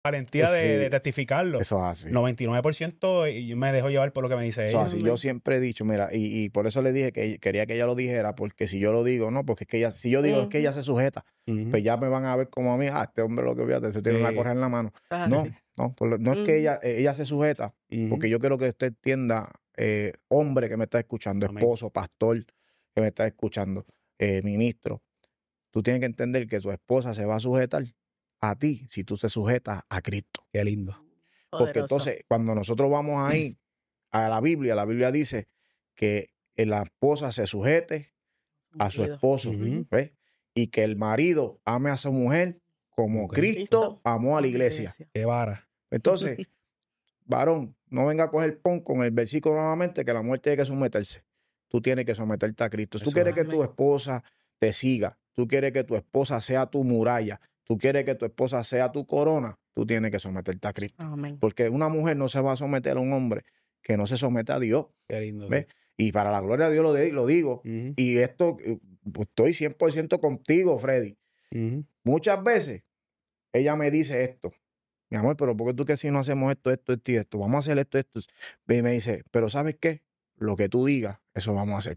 valentía de Sí, testificarlo. eso es así. 99% y yo me dejo llevar por lo que me dice Eso ella. es así. Yo siempre he dicho, mira, y por eso le dije que quería que ella lo dijera, porque si yo lo digo, no, porque es que ella, si yo digo es que ella se sujeta, Ujú. pues ya me van a ver como a mí, este hombre lo que fíjate, se tiene la correa en la mano. Ah, No, sí. no es que ella se sujeta, porque yo quiero que usted entienda, hombre que me está escuchando, Amén. esposo, pastor que me está escuchando, ministro, tú tienes que entender que tu esposa se va a sujetar a ti si tú te sujetas a Cristo. Qué lindo. Porque Poderoso. entonces, cuando nosotros vamos ahí a la Biblia dice que la esposa se sujete a su Marido. esposo, Ujú. ¿ves? Y que el marido ame a su mujer como Como Cristo amó a la iglesia. Qué vara. Entonces, varón, no venga a coger pon con el versículo nuevamente que la mujer tiene que someterse. Tú tienes que someterte a Cristo. Si tú Eso quieres es. que tu esposa te siga, tú quieres que tu esposa sea tu muralla, tú quieres que tu esposa sea tu corona, tú tienes que someterte a Cristo. Amén. Porque una mujer no se va a someter a un hombre que no se somete a Dios. Qué lindo. ¿Ves? Y para la gloria de Dios lo digo. Ujú. Y esto, estoy 100% contigo, Freddy. Ujú. Muchas veces ella me dice esto. Mi amor, pero ¿por qué tú que si no hacemos esto y esto? Vamos a hacer esto. Y me dice, pero ¿sabes qué? Lo que tú digas, eso vamos a hacer.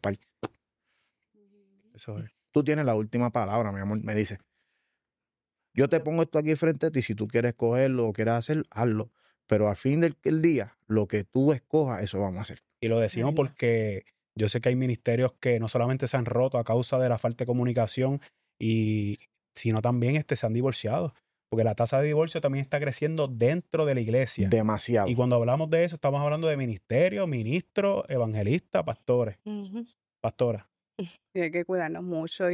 Eso es. Tú tienes la última palabra, mi amor. Me dice, yo te pongo esto aquí frente a ti. Si tú quieres cogerlo o quieres hacerlo, hazlo. Pero al fin del día, lo que tú escojas, eso vamos a hacer. Y lo decimos Ay, porque yo sé que hay ministerios que no solamente se han roto a causa de la falta de comunicación, sino también se han divorciado. Porque la tasa de divorcio también está creciendo dentro de la iglesia. Demasiado. Y cuando hablamos de eso, estamos hablando de ministerios, ministros, evangelistas, pastores, Ujú. pastoras. Y hay que cuidarnos mucho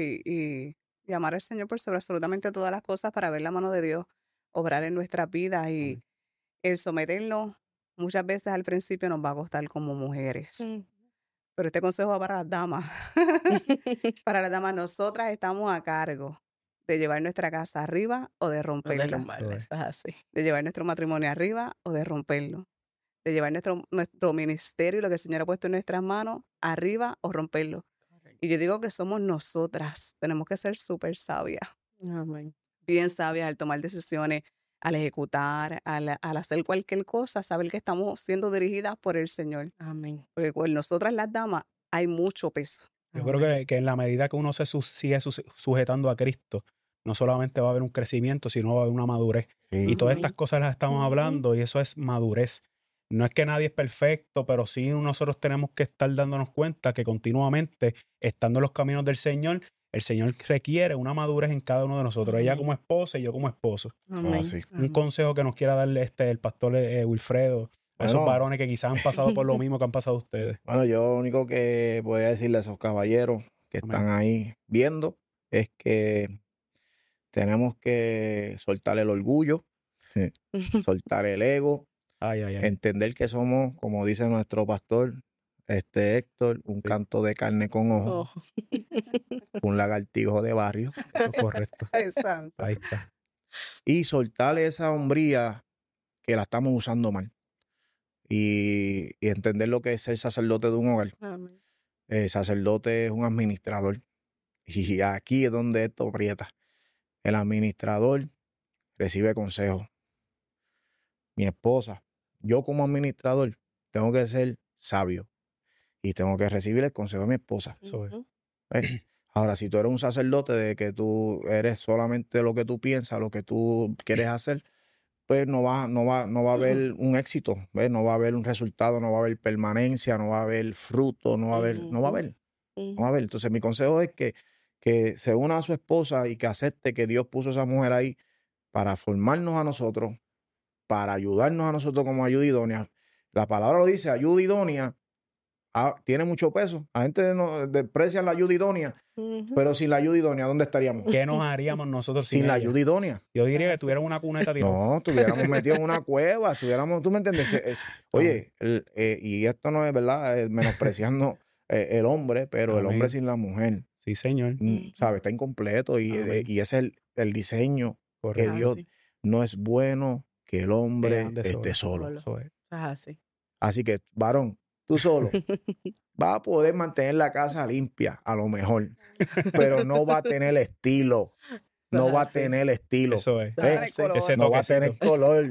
y amar al Señor por sobre absolutamente todas las cosas para ver la mano de Dios obrar en nuestras vidas. Y Amén. el someternos muchas veces al principio nos va a costar como mujeres. Pero este consejo va para las damas. Para las damas, nosotras estamos a cargo de llevar nuestra casa arriba o de No de romperla. derrumbarla, Eso es. eso es así. De llevar nuestro matrimonio arriba o de romperlo. De llevar nuestro ministerio y lo que el Señor ha puesto en nuestras manos arriba o romperlo. Y yo digo que somos nosotras. Tenemos que ser súper sabias, Amén. bien sabias al tomar decisiones, al ejecutar, al hacer cualquier cosa, saber que estamos siendo dirigidas por el Señor. Amén. Porque con nosotras las damas hay mucho peso. Yo creo que en la medida que uno se sigue sujetando a Cristo, no solamente va a haber un crecimiento, sino va a haber una madurez. Sí. Y todas Amén. estas cosas las estamos hablando y eso es madurez. No es que nadie es perfecto, pero sí nosotros tenemos que estar dándonos cuenta que continuamente, estando en los caminos del Señor, el Señor requiere una madurez en cada uno de nosotros. Ella como esposa y yo como esposo. Amén. así. Un consejo que nos quiera darle el pastor Wilfredo, a esos Bueno. varones que quizás han pasado por lo mismo que han pasado ustedes. Bueno, yo lo único que voy a decirle a esos caballeros que Amén. están ahí viendo es que tenemos que soltar el orgullo, soltar el ego, Ay, ay, ay. entender que somos, como dice nuestro pastor, Héctor, un Sí. canto de carne con ojo, Oh. un lagartijo de barrio, Eso es correcto. Ay, santo. Ahí está. y soltar esa hombría que la estamos usando mal. Y entender lo que es ser sacerdote de un hogar. Amén. El sacerdote es un administrador. Y aquí es donde esto aprieta. El administrador recibe consejos. Mi esposa, yo como administrador, tengo que ser sabio y tengo que recibir el consejo de mi esposa. Eso es. Ujú. ¿Ves? Ahora, si tú eres un sacerdote de que tú eres solamente lo que tú piensas, lo que tú quieres hacer, pues no va a haber un éxito, ¿ves? No va a haber un resultado, no va a haber permanencia, no va a haber fruto, no va a haber. Entonces, mi consejo es que se una a su esposa y que acepte que Dios puso a esa mujer ahí para formarnos a nosotros, para ayudarnos a nosotros como ayuda idónea. La palabra lo dice, ayuda idónea, tiene mucho peso. La gente no desprecia la ayuda idónea, Ujú. pero sin la ayuda idónea, ¿dónde estaríamos? ¿Qué nos haríamos nosotros sin Sin la ella? ayuda idónea. Yo diría que tuviéramos una cuneta tirada. No, estuviéramos metidos en una cueva, estuviéramos, ¿tú me entiendes? Oye, y esto no es verdad, menospreciando el hombre, pero el Amén. hombre sin la mujer, Sí, señor. ¿sabes? Está incompleto y Amén. ese es el diseño que Correcto. Dios Así. no es bueno que el hombre ande esté solo. Solo. Eso es. Eso es así. Así que, varón, tú solo vas a poder mantener la casa limpia, a lo mejor, pero no va a tener estilo. no va a así. tener estilo. Eso es. Dale Ese no va a tener toquecito. color.